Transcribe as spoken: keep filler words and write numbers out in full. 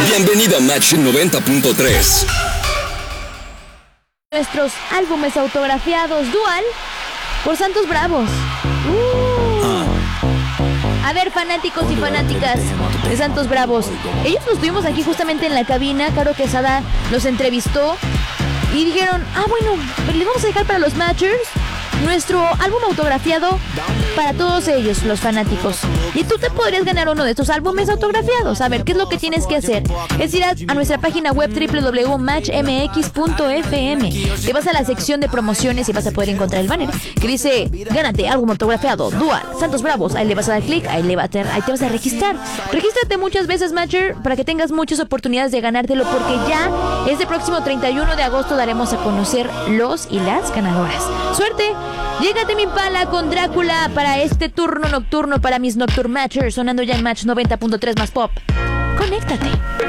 Bienvenido a Match noventa punto tres. Nuestros álbumes autografiados Dual por Santos Bravos. Uh. A ver, fanáticos y fanáticas de Santos Bravos, ellos los tuvimos aquí justamente en la cabina. Caro Quesada los entrevistó y dijeron, ah, bueno, les vamos a dejar para los Matchers nuestro álbum autografiado para todos ellos, los fanáticos. Y tú te podrías ganar uno de estos álbumes autografiados. A ver, ¿qué es lo que tienes que hacer? Es ir a, a nuestra página web doble u doble u doble u punto match m x punto f m. Te vas a la sección de promociones y vas a poder encontrar el banner que dice, gánate álbum autografiado, Dual, Santos Bravos. Ahí le vas a dar clic, ahí, le va a ter, ahí te vas a registrar. Regístrate muchas veces, Matcher, para que tengas muchas oportunidades de ganártelo, porque ya este próximo treinta y uno de agosto daremos a conocer los y las ganadoras. ¡Suerte! Llégate mi pala con Drácula para este turno nocturno para mis Nocturne Matchers, sonando ya en Match noventa punto tres más Pop. Conéctate.